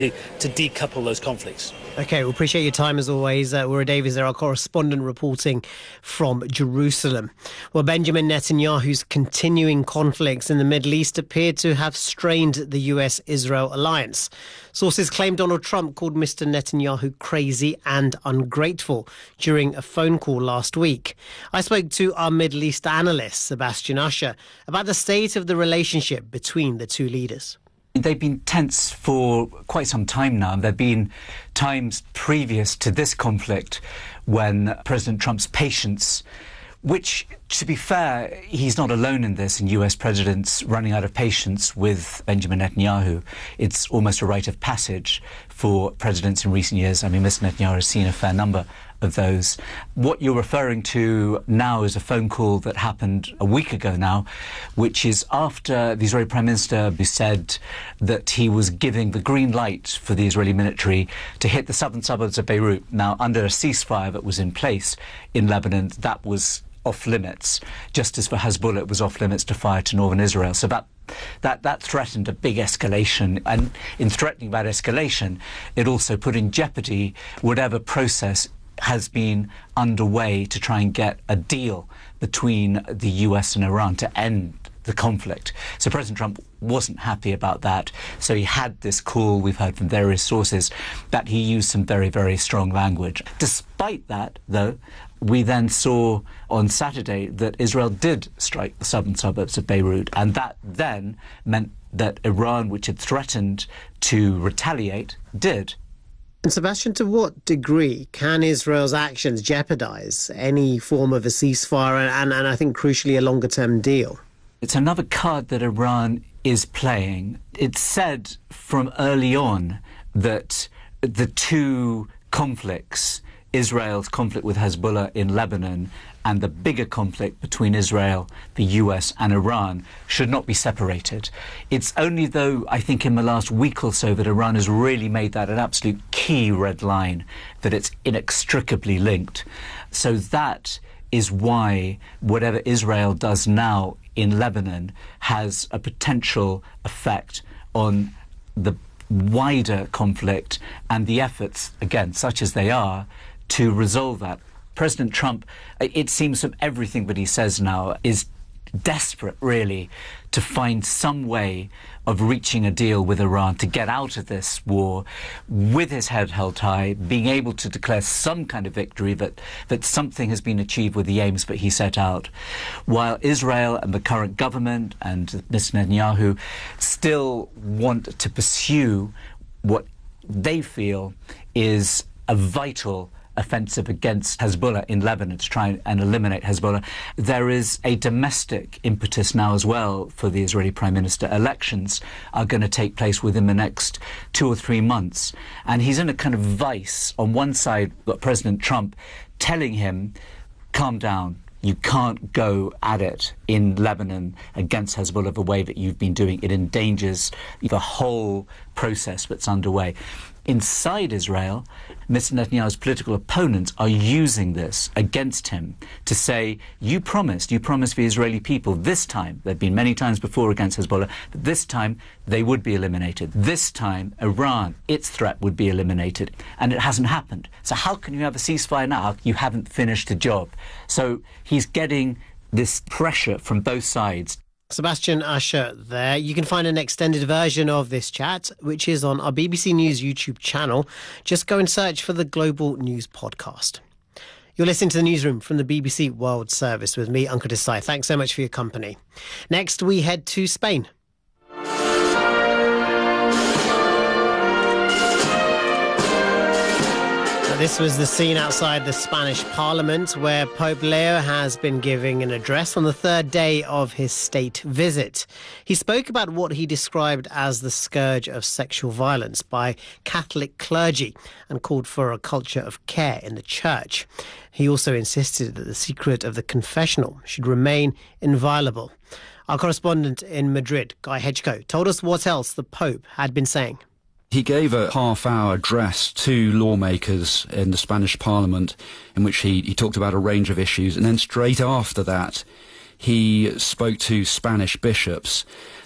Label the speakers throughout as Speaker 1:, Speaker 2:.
Speaker 1: to decouple those conflicts.
Speaker 2: OK, we appreciate your time as always. Ura Davies there, our correspondent reporting from Jerusalem. Well, Benjamin Netanyahu's continuing conflicts in the Middle East appear to have strained the US-Israel alliance. Sources claim Donald Trump called Mr. Netanyahu crazy and ungrateful during a phone call last week. I spoke to our Middle East analyst, Sebastian Usher, about the state of the relationship between the two leaders.
Speaker 3: They've been tense for quite some time now. There have been times previous to this conflict when President Trump's patience, which, to be fair, he's not alone in this, in US presidents running out of patience with Benjamin Netanyahu. It's almost a rite of passage for presidents in recent years. I mean, Mr. Netanyahu has seen a fair number of those. What you're referring to now is a phone call that happened a week ago now, which is after the Israeli Prime Minister said that he was giving the green light for the Israeli military to hit the southern suburbs of Beirut. Now, under a ceasefire that was in place in Lebanon, that was off limits, just as for Hezbollah it was off limits to fire to northern Israel. So that threatened a big escalation, and in threatening that escalation, it also put in jeopardy whatever process has been underway to try and get a deal between the US and Iran to end the conflict. So President Trump wasn't happy about that. So he had this call, we've heard from various sources, that he used some very, very strong language. Despite that, though, we then saw on Saturday that Israel did strike the southern suburbs of Beirut, and that then meant that Iran, which had threatened to retaliate, did.
Speaker 2: And Sebastian, to what degree can Israel's actions jeopardise any form of a ceasefire and I think crucially a longer-term deal?
Speaker 3: It's another card that Iran is playing. It's said from early on that the two conflicts, Israel's conflict with Hezbollah in Lebanon and the bigger conflict between Israel, the US and Iran, should not be separated. It's only though, I think in the last week or so, that Iran has really made that an absolute key red line, that it's inextricably linked. So that is why whatever Israel does now in Lebanon has a potential effect on the wider conflict and the efforts, again, such as they are, to resolve that. President Trump, it seems from everything that he says now, is desperate, really, to find some way of reaching a deal with Iran to get out of this war with his head held high, being able to declare some kind of victory, that something has been achieved with the aims that he set out. While Israel and the current government and Mr. Netanyahu still want to pursue what they feel is a vital offensive against Hezbollah in Lebanon to try and eliminate Hezbollah. There is a domestic impetus now as well for the Israeli Prime Minister. Elections are going to take place within the next 2 or 3 months. And he's in a kind of vice. On one side, got President Trump telling him, calm down. You can't go at it in Lebanon against Hezbollah the way that you've been doing. It endangers the whole process that's underway. Inside Israel, Mr. Netanyahu's political opponents are using this against him to say, you promised the Israeli people this time, there have been many times before against Hezbollah, but this time they would be eliminated. This time, Iran, its threat would be eliminated, and it hasn't happened. So how can you have a ceasefire now? You haven't finished the job. So he's getting this pressure from both sides.
Speaker 2: Sebastian Usher there. You can find an extended version of this chat, which is on our BBC News YouTube channel. Just go and search for the Global News Podcast. You're listening to the Newsroom from the BBC World Service with me, Ankur Desai. Thanks so much for your company. Next, we head to Spain. This was the scene outside the Spanish Parliament, where Pope Leo has been giving an address on the third day of his state visit. He spoke about what he described as the scourge of sexual violence by Catholic clergy and called for a culture of care in the church. He also insisted that the secret of the confessional should remain inviolable. Our correspondent in Madrid, Guy Hedgecoe, told us what else the Pope had been saying.
Speaker 4: He gave a half-hour address to lawmakers in the Spanish Parliament in which he talked about a range of issues, and then straight after that he spoke to Spanish bishops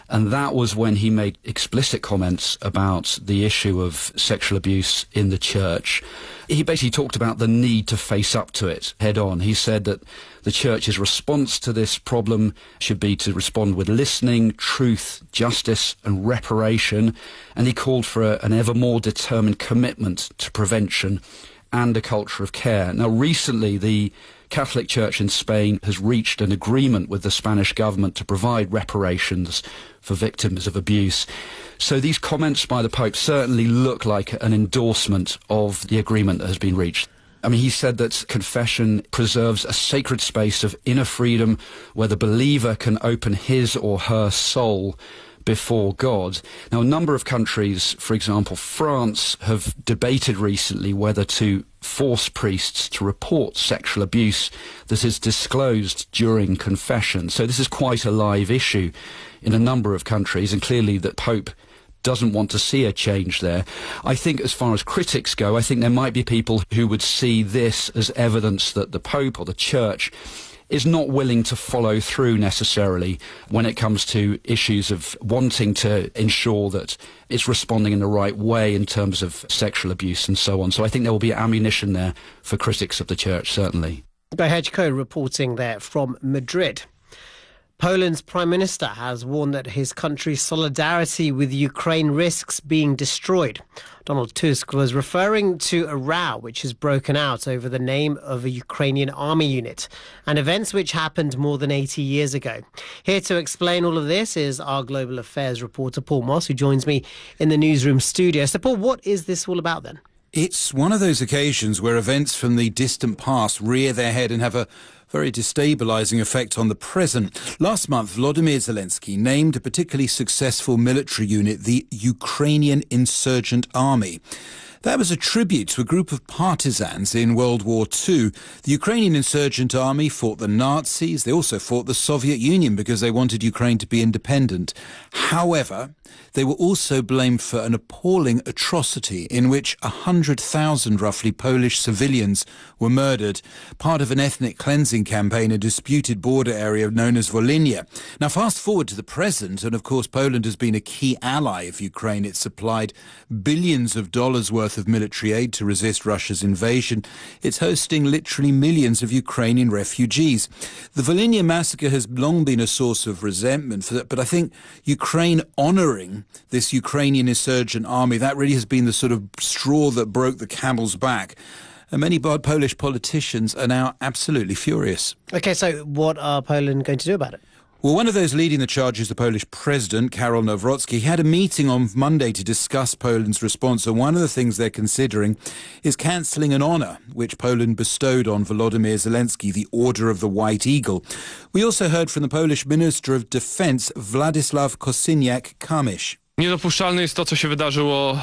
Speaker 4: And that was when he made explicit comments about the issue of sexual abuse in the church. He basically talked about the need to face up to it head on. He said that the church's response to this problem should be to respond with listening, truth, justice and reparation. And he called for an ever more determined commitment to prevention and a culture of care. Now, recently, the Catholic Church in Spain has reached an agreement with the Spanish government to provide reparations for victims of abuse. So these comments by the Pope certainly look like an endorsement of the agreement that has been reached. I mean, he said that confession preserves a sacred space of inner freedom where the believer can open his or her soul before God. Now, a number of countries, for example, France, have debated recently whether to force priests to report sexual abuse that is disclosed during confession. So this is quite a live issue in a number of countries, and clearly the Pope doesn't want to see a change there. I think as far as critics go, I think there might be people who would see this as evidence that the Pope or the Church is not willing to follow through necessarily when it comes to issues of wanting to ensure that it's responding in the right way in terms of sexual abuse and so on. So I think there will be ammunition there for critics of the Church, certainly.
Speaker 2: Behejko reporting there from Madrid. Poland's Prime Minister has warned that his country's solidarity with Ukraine risks being destroyed. Donald Tusk was referring to a row which has broken out over the name of a Ukrainian army unit and events which happened more than 80 years ago. Here to explain all of this is our global affairs reporter Paul Moss, who joins me in the newsroom studio. So, Paul, what is this all about then?
Speaker 5: It's one of those occasions where events from the distant past rear their head and have a very destabilising effect on the present. Last month, Volodymyr Zelensky named a particularly successful military unit, the Ukrainian Insurgent Army. That was a tribute to a group of partisans in World War II. The Ukrainian Insurgent Army fought the Nazis. They also fought the Soviet Union because they wanted Ukraine to be independent. However, they were also blamed for an appalling atrocity in which 100,000 roughly Polish civilians were murdered, part of an ethnic cleansing campaign in a disputed border area known as Volhynia. Now, fast forward to the present, and of course Poland has been a key ally of Ukraine. It's supplied billions of dollars worth of military aid to resist Russia's invasion. It's hosting literally millions of Ukrainian refugees. The Volhynia massacre has long been a source of resentment for that, but I think Ukraine honouring this Ukrainian insurgent army, that really has been the sort of straw that broke the camel's back. And many Polish politicians are now absolutely furious.
Speaker 2: OK, so what are Poland going to do about it?
Speaker 5: Well, one of those leading the charge is the Polish president, Karol Nawrocki. He had a meeting on Monday to discuss Poland's response, and one of the things they're considering is cancelling an honour which Poland bestowed on Volodymyr Zelensky, the Order of the White Eagle. We also heard from the Polish Minister of Defence, Władysław Kosiniak-Kamysz.
Speaker 6: Niedopuszczalne jest to, co się wydarzyło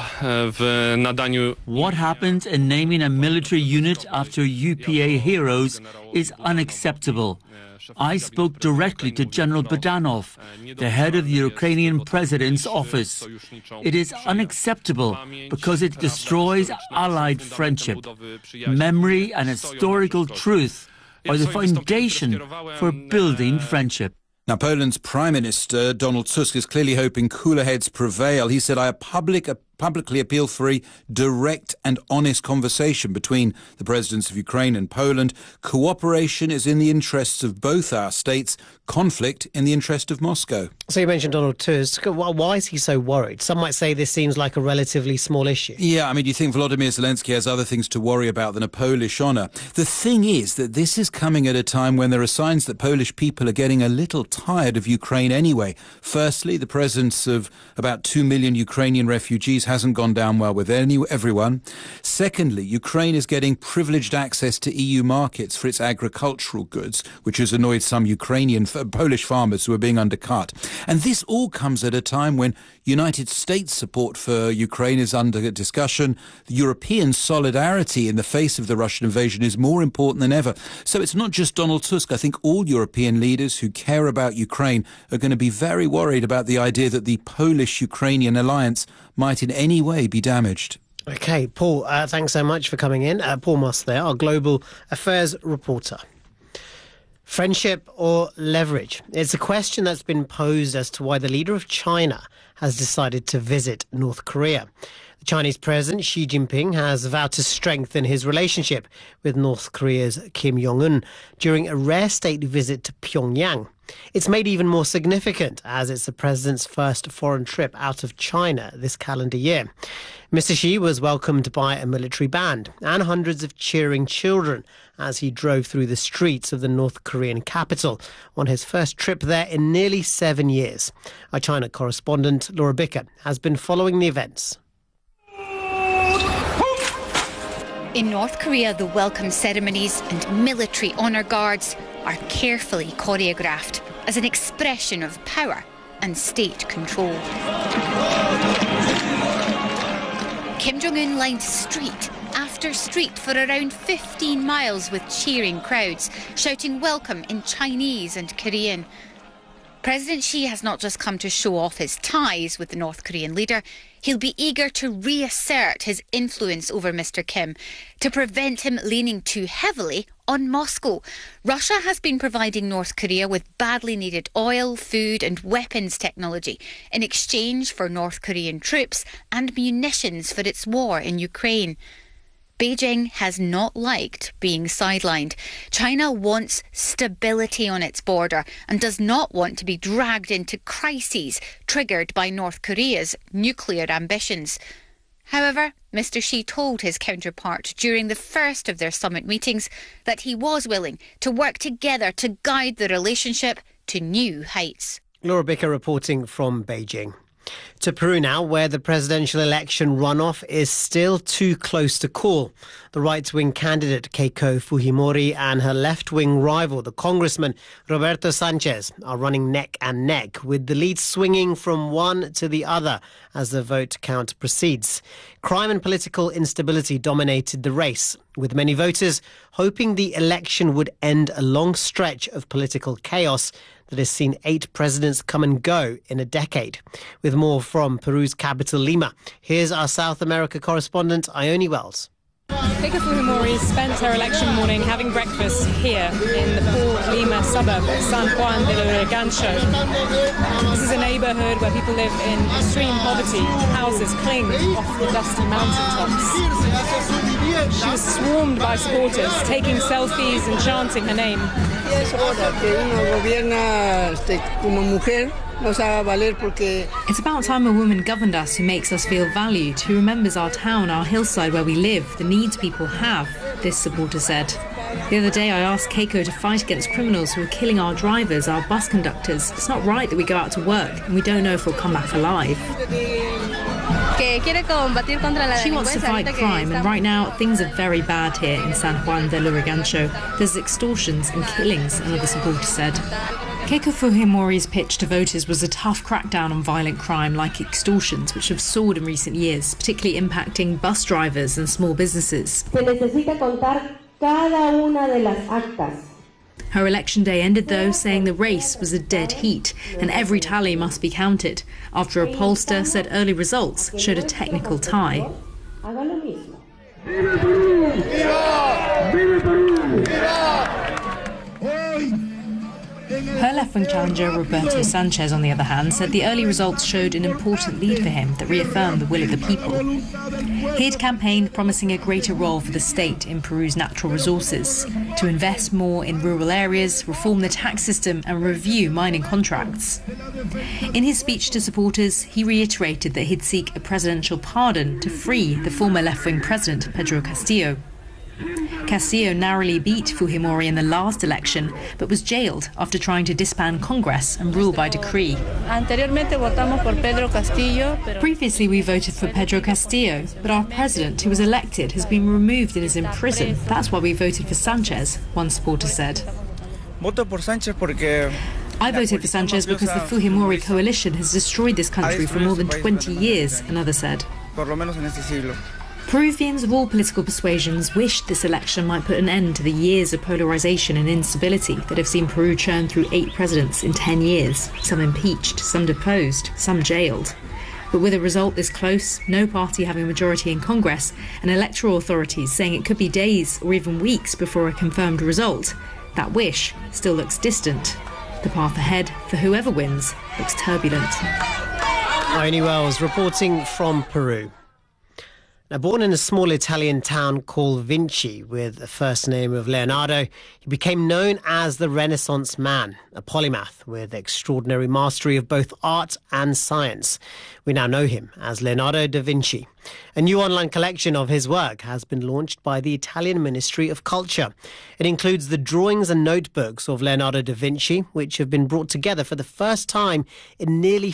Speaker 6: w nadaniu.
Speaker 7: What happened in naming a military unit after UPA heroes is unacceptable. I spoke directly to General Budanov, the head of the Ukrainian president's office. It is unacceptable because it destroys allied friendship. Memory and historical truth are the foundation for building friendship.
Speaker 5: Now, Poland's Prime Minister, Donald Tusk, is clearly hoping cooler heads prevail. He said, I publicly appeal for a direct and honest conversation between the presidents of Ukraine and Poland. Cooperation is in the interests of both our states, conflict in the interest of Moscow.
Speaker 2: So you mentioned Donald Tusk. Why is he so worried? Some might say this seems like a relatively small issue.
Speaker 5: Yeah, I mean, you think Volodymyr Zelensky has other things to worry about than a Polish honour. The thing is that this is coming at a time when there are signs that Polish people are getting a little tired of Ukraine anyway. Firstly, the presence of about 2 million Ukrainian refugees hasn't gone down well with everyone. Secondly, Ukraine is getting privileged access to EU markets for its agricultural goods, which has annoyed some Polish farmers who are being undercut. And this all comes at a time when United States support for Ukraine is under discussion. The European solidarity in the face of the Russian invasion is more important than ever. So it's not just Donald Tusk. I think all European leaders who care about Ukraine are going to be very worried about the idea that the Polish-Ukrainian alliance might in any way be damaged.
Speaker 2: OK, Paul, thanks so much for coming in. Paul Moss there, our global affairs reporter. Friendship or leverage? It's a question that's been posed as to why the leader of China has decided to visit North Korea. The Chinese President Xi Jinping has vowed to strengthen his relationship with North Korea's Kim Jong-un during a rare state visit to Pyongyang. It's made even more significant as it's the president's first foreign trip out of China this calendar year. Mr. Xi was welcomed by a military band and hundreds of cheering children as he drove through the streets of the North Korean capital on his first trip there in nearly 7 years. Our China correspondent Laura Bicker has been following the events.
Speaker 8: In North Korea, the welcome ceremonies and military honour guards are carefully choreographed as an expression of power and state control. Kim Jong-un lined street after street for around 15 miles with cheering crowds, shouting welcome in Chinese and Korean. President Xi has not just come to show off his ties with the North Korean leader, he'll be eager to reassert his influence over Mr. Kim to prevent him leaning too heavily on Moscow. Russia has been providing North Korea with badly needed oil, food and weapons technology in exchange for North Korean troops and munitions for its war in Ukraine. Beijing has not liked being sidelined. China wants stability on its border and does not want to be dragged into crises triggered by North Korea's nuclear ambitions. However, Mr. Xi told his counterpart during the first of their summit meetings that he was willing to work together to guide the relationship to new heights.
Speaker 2: Laura Bicker reporting from Beijing. To Peru now, where the presidential election runoff is still too close to call. The right-wing candidate Keiko Fujimori and her left-wing rival, the congressman Roberto Sanchez, are running neck and neck, with the lead swinging from one to the other as the vote count proceeds. Crime and political instability dominated the race, with many voters hoping the election would end a long stretch of political chaos that has seen 8 presidents come and go in a decade. With more from Peru's capital, Lima, here's our South America correspondent, Ione Wells.
Speaker 9: Keiko Fujimori spent her election morning having breakfast here in the poor Lima suburb of San Juan de Lurigancho. This is a neighbourhood where people live in extreme poverty. Houses cling off the dusty mountaintops. She was swarmed by supporters, taking selfies and chanting her name.
Speaker 10: It's about time a woman governed us who makes us feel valued, who remembers our town, our hillside where we live, the needs people have, this supporter said. The other day I asked Keiko to fight against criminals who are killing our drivers, our bus conductors. It's not right that we go out to work and we don't know if we'll come back alive. She wants to fight crime, and right now things are very bad here in San Juan de Lurigancho. There's extortions and killings, another supporter said. Keiko Fujimori's pitch to voters was a tough crackdown on violent crime like extortions, which have soared in recent years, particularly impacting bus drivers and small businesses. Her election day ended, though, saying the race was a dead heat and every tally must be counted, after a pollster said early results showed a technical tie. Her left-wing challenger, Roberto Sanchez, on the other hand, said the early results showed an important lead for him that reaffirmed the will of the people. He'd campaigned promising a greater role for the state in Peru's natural resources, to invest more in rural areas, reform the tax system and review mining contracts. In his speech to supporters, he reiterated that he'd seek a presidential pardon to free the former left-wing president, Pedro Castillo. Castillo narrowly beat Fujimori in the last election, but was jailed after trying to disband Congress and rule by decree. Previously we voted for Pedro Castillo, but our president, who was elected, has been removed and is in prison. That's why we voted for Sanchez, one supporter said. I voted for Sanchez because the Fujimori coalition has destroyed this country for more than 20 years, another said. Peruvians of all political persuasions wished this election might put an end to the years of polarisation and instability that have seen Peru churn through 8 presidents in 10 years, some impeached, some deposed, some jailed. But with a result this close, no party having a majority in Congress, and electoral authorities saying it could be days or even weeks before a confirmed result, That wish still looks distant. The path ahead for whoever wins looks turbulent.
Speaker 2: Ione Wells reporting from Peru. Now, born in a small Italian town called Vinci with the first name of Leonardo, he became known as the Renaissance man, a polymath with extraordinary mastery of both art and science. We now know him as Leonardo da Vinci. A new online collection of his work has been launched by the Italian Ministry of Culture. It includes the drawings and notebooks of Leonardo da Vinci, which have been brought together for the first time in nearly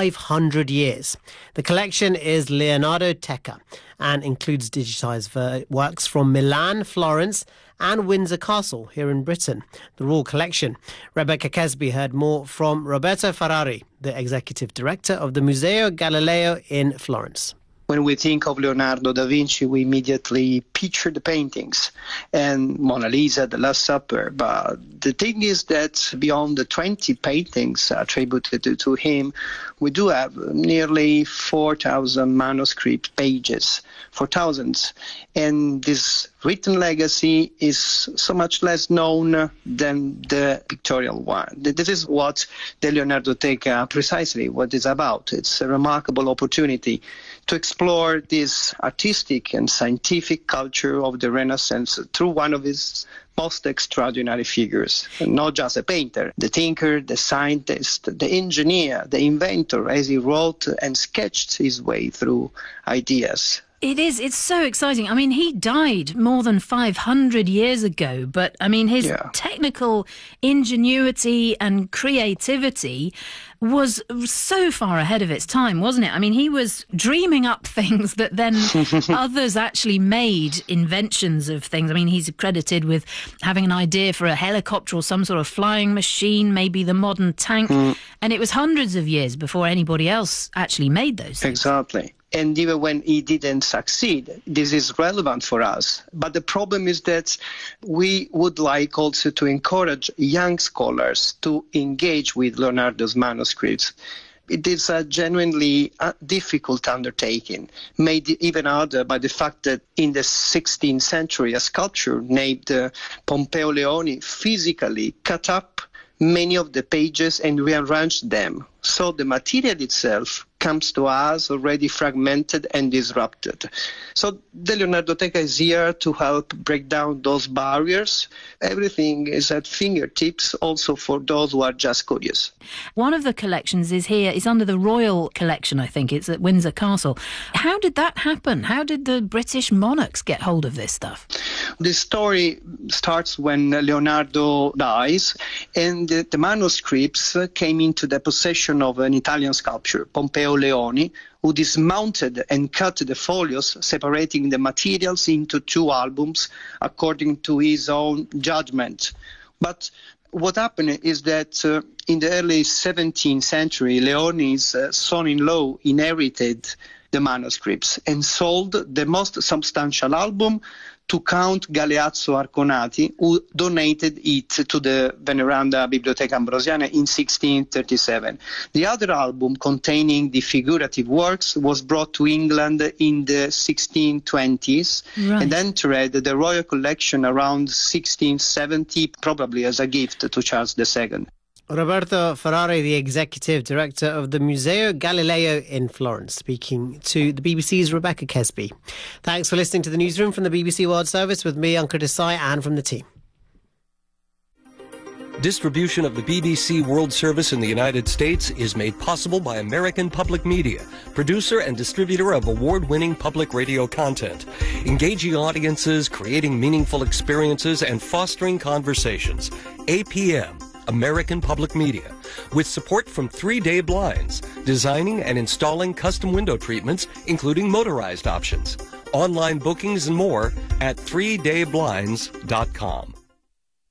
Speaker 2: 500 years. The collection is Leonardoteca and includes digitized works from Milan, Florence, and Windsor Castle here in Britain, the Royal Collection. Rebecca Kesby heard more from Roberto Ferrari, the Executive Director of the Museo Galileo in Florence.
Speaker 11: When we think of Leonardo da Vinci, we immediately picture the paintings and Mona Lisa, The Last Supper. But the thing is that beyond the 20 paintings attributed to him, we do have nearly 4,000 manuscript pages, 4,000. And this written legacy is so much less known than the pictorial one. This is what the Leonardoteca precisely what is about. It's a remarkable opportunity to explore this artistic and scientific culture of the Renaissance through one of his most extraordinary figures. Not just a painter, the thinker, the scientist, the engineer, the inventor, as he wrote and sketched his way through ideas.
Speaker 12: It's so exciting. I mean, he died more than 500 years ago, but I mean, his technical ingenuity and creativity was so far ahead of its time, wasn't it? I mean, he was dreaming up things that then others actually made inventions of things. I mean, he's credited with having an idea for a helicopter or some sort of flying machine, maybe the modern tank. And it was hundreds of years before anybody else actually made those things.
Speaker 11: Exactly. And even when he didn't succeed, this is relevant for us. But the problem is that we would like also to encourage young scholars to engage with Leonardo's manuscripts. It is a genuinely difficult undertaking, made even harder by the fact that in the 16th century, a sculptor named Pompeo Leoni physically cut up many of the pages and rearranged them. So the material itself comes to us already fragmented and disrupted. So the Leonardoteca is here to help break down those barriers. Everything is at fingertips also for those who are just curious.
Speaker 12: One of the collections is under the Royal Collection, I think. It's at Windsor Castle. How did that happen? How did the British monarchs get hold of this stuff?
Speaker 11: The story starts when Leonardo dies, and the manuscripts came into the possession of an Italian sculptor, Pompeo Leoni, who dismounted and cut the folios, separating the materials into two albums according to his own judgment. But what happened is that in the early 17th century, Leoni's son-in-law inherited the manuscripts and sold the most substantial album to Count Galeazzo Arconati, who donated it to the Veneranda Biblioteca Ambrosiana in 1637. The other album, containing the figurative works, was brought to England in the 1620s and entered the Royal Collection around 1670, probably as a gift to Charles II.
Speaker 2: Roberto Ferrari, the Executive Director of the Museo Galileo in Florence, speaking to the BBC's Rebecca Kesby. Thanks for listening to the Newsroom from the BBC World Service with me, Ankur Desai, and from the team.
Speaker 13: Distribution of the BBC World Service in the United States is made possible by American Public Media, producer and distributor of award-winning public radio content, engaging audiences, creating meaningful experiences, and fostering conversations. APM, American Public Media, with support from 3 Day Blinds, designing and installing custom window treatments, including motorized options. Online bookings and more at 3dayblinds.com.